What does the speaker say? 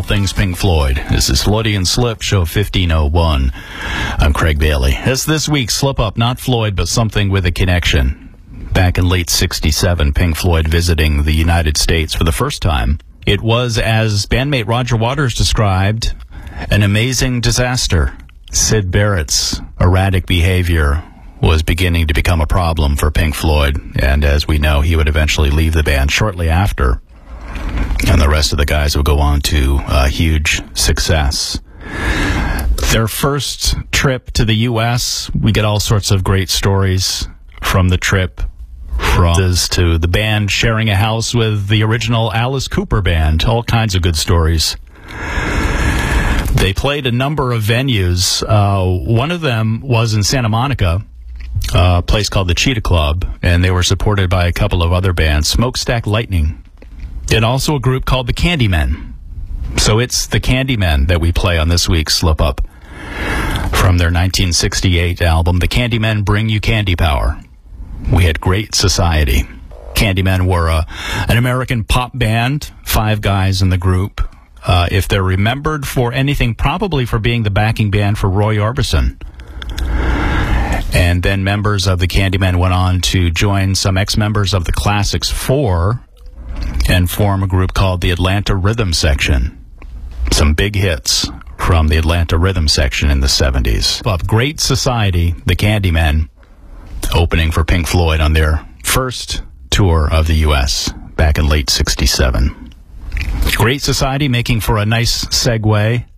things Pink Floyd. This is Floydian Slip, show 1501. I'm Craig Bailey. As this week's Slip Up, not Floyd, but something with a connection. Back in late 67, Pink Floyd visiting the United States for the first time. It was, as bandmate Roger Waters described, an amazing disaster. Syd Barrett's erratic behavior was beginning to become a problem for Pink Floyd, and as we know, he would eventually leave the band shortly after, and the rest of the guys would go on to huge success. Their first trip to the U.S., we get all sorts of great stories from the trip, from to the band sharing a house with the original Alice Cooper band, all kinds of good stories. They played a number of venues. One of them was in Santa Monica, a place called the Cheetah Club, and they were supported by a couple of other bands, Smokestack Lightning, and also a group called the Candymen. So it's the Candymen that we play on this week's Slip Up from their 1968 album, The Candymen Bring You Candy Power. We had Great Society. Candymen were an American pop band, 5 guys in the group. If they're remembered for anything, probably for being the backing band for Roy Orbison. And then members of the Candymen went on to join some ex-members of the Classics 4 and form a group called the Atlanta Rhythm Section. Some big hits from the Atlanta Rhythm Section in the 70s. Great Society, the Candymen, opening for Pink Floyd on their first tour of the U.S. back in late 67. Great Society making for a nice segue